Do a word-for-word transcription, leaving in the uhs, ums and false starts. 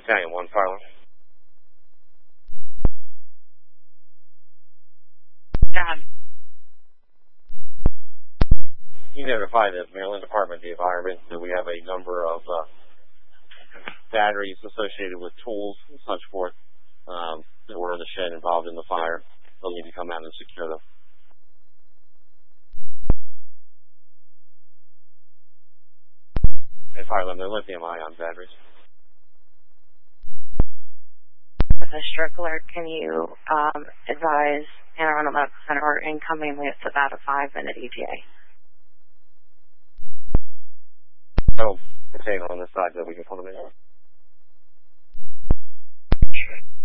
Battalion one, Farland. John. You notify the Maryland Department of the Environment that we have a number of uh, batteries associated with tools and such forth um, that were in the shed involved in the fire. They'll need to come out and secure them. And fire them, they're lithium-ion batteries. With a stroke alert, can you um, advise Anne Arundel Medical Center or incoming with about a five-minute E T A? Oh, container on this side that we can put them in. Sure.